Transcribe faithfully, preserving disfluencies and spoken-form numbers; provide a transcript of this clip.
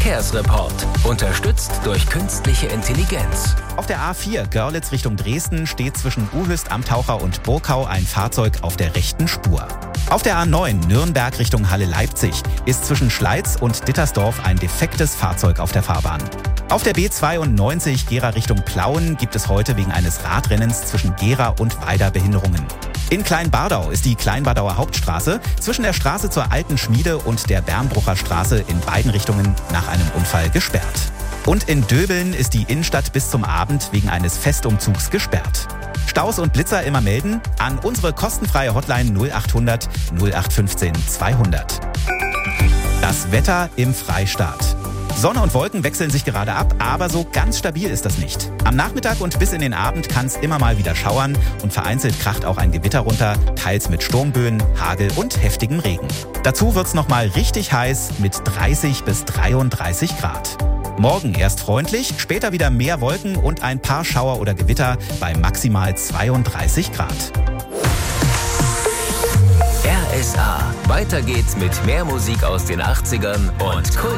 Verkehrsreport. Unterstützt durch künstliche Intelligenz. Auf der A vier Görlitz Richtung Dresden steht zwischen Uhüst am Taucher und Burkau ein Fahrzeug auf der rechten Spur. Auf der A neun Nürnberg Richtung Halle-Leipzig ist zwischen Schleiz und Dittersdorf ein defektes Fahrzeug auf der Fahrbahn. Auf der B zweiundneunzig Gera Richtung Plauen gibt es heute wegen eines Radrennens zwischen Gera und Weida Behinderungen. In Kleinbardau ist die Kleinbardauer Hauptstraße zwischen der Straße zur Alten Schmiede und der Bernbrucher Straße in beiden Richtungen nach einem Unfall gesperrt. Und in Döbeln ist die Innenstadt bis zum Abend wegen eines Festumzugs gesperrt. Staus und Blitzer immer melden an unsere kostenfreie Hotline null achthundert null acht fünfzehn zweihundert. Das Wetter im Freistaat. Sonne und Wolken wechseln sich gerade ab, aber so ganz stabil ist das nicht. Am Nachmittag und bis in den Abend kann es immer mal wieder schauern und vereinzelt kracht auch ein Gewitter runter, teils mit Sturmböen, Hagel und heftigem Regen. Dazu wird's nochmal richtig heiß mit dreißig bis dreiunddreißig Grad. Morgen erst freundlich, später wieder mehr Wolken und ein paar Schauer oder Gewitter bei maximal zweiunddreißig Grad. R S A. Weiter geht's mit mehr Musik aus den achtzigern und Kult.